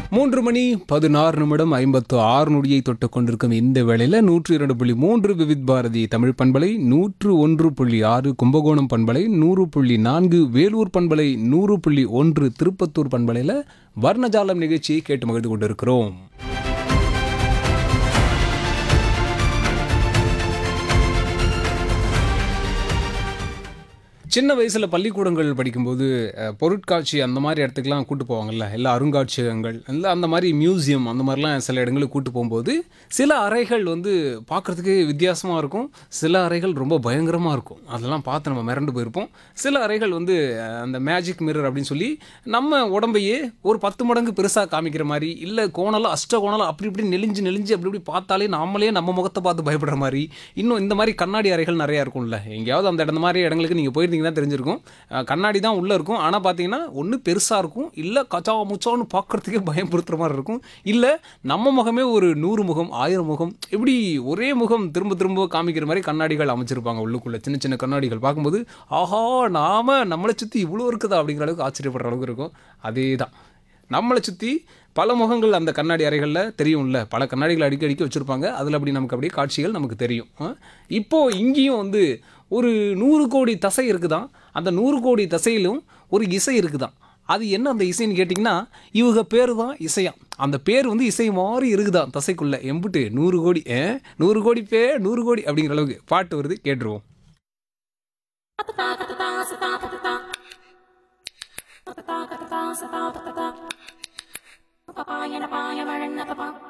3 மணி 16 நிமிடம் 56 நொடியை தொட்டுக் கொண்டிருக்கும் இந்த வேளையில் 102.3 விவித் பாரதி தமிழ் பண்பலை, 101.6 கும்பகோணம் பண்பலை, 100.4 வேலூர் பண்பலை, 100.1 திருப்பத்தூர் பண்பலையில் வர்ணஜாலம் நிகழ்ச்சியை கேட்டு மகிழ்ந்து கொண்டிருக்கிறோம். சின்ன வயசில் பள்ளிக்கூடங்கள் படிக்கும்போது பொருட்காட்சி அந்த மாதிரி இடத்துக்குலாம் கூட்டு போவாங்கல்ல, எல்லா அருங்காட்சியகங்கள் இல்லை அந்த மாதிரி மியூசியம் அந்த மாதிரிலாம் சில இடங்களுக்கு கூட்டு போகும்போது சில அறைகள் வந்து பார்க்குறதுக்கு வித்தியாசமாக இருக்கும், சில அறைகள் ரொம்ப பயங்கரமாக இருக்கும். அதெல்லாம் பார்த்து நம்ம மிரண்டு போயிருப்போம். சில அறைகள் வந்து அந்த மேஜிக் மிரர் அப்படின்னு சொல்லி நம்ம உடம்பையே ஒரு 10 மடங்கு பெருசாக காமிக்கிற மாதிரி, இல்லை கோணலாம் அஷ்டகோணலாம் அப்படி இப்படி நெளிஞ்சு நெளிஞ்சு அப்படி இப்படி பார்த்தாலே நம்மளே நம்ம முகத்தை பார்த்து பயப்படுற மாதிரி, இன்னும் இந்த மாதிரி கண்ணாடி அறைகள் நிறையா இருக்கும்ல. எங்கேயாவது அந்த மாதிரி இடங்களுக்கு நீங்கள் போயிருந்தீங்க தான் தெரிஞ்சிருக்கும். கண்ணாடி தான் உள்ளே இருக்கும். ஆனால் பார்த்தீங்கன்னா ஒன்று பெருசாக இருக்கும், இல்லை கச்சா முச்சான்னு பார்க்குறதுக்கே பயம்படுத்துகிற மாதிரி இருக்கும், இல்லை நம்ம முகமே ஒரு 100 முகம் 1000 முகம் இப்படி ஒரே முகம் திரும்ப திரும்ப காமிக்கிற மாதிரி கண்ணாடிகள் அமைச்சிருப்பாங்க உள்ளுக்குள்ளே. சின்ன சின்ன கண்ணாடிகள் பார்க்கும்போது ஆஹா நம்மளை சுற்றி இவ்வளோ இருக்குதா அப்படிங்கிற அளவுக்கு ஆச்சரியப்படுற அளவுக்கு இருக்கும். அதே தான் நம்மளை சுற்றி பல முகங்கள் அந்த கண்ணாடி அறைகளில் தெரியும்ல. பல கண்ணாடிகள் அடிக்கடிக்க வச்சுருப்பாங்க. அதில் அப்படி நமக்கு அப்படியே காட்சிகள் நமக்கு தெரியும். இப்போது இங்கேயும் வந்து ஒரு 100 கோடி தசை இருக்குதான். அந்த 100 கோடி தசையிலும் ஒரு இசை இருக்குதான். அது என்ன அந்த இசைன்னு கேட்டிங்கன்னா, இவங்க பேர் தான் இசையா. அந்த பேர் வந்து இசை மாதிரி இருக்குதான் தசைக்குள்ளே. எம்புட்டு 100 கோடி 100 கோடி 100 கோடி அப்படிங்கிற அளவுக்கு பாட்டு வருது, கேட்டுருவோம். Papaya na paya,